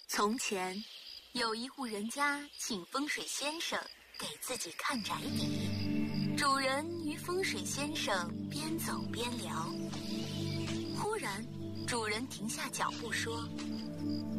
从前，有一户人家请风水先生给自己看宅邸。主人与风水先生边走边聊，忽然，主人停下脚步说：“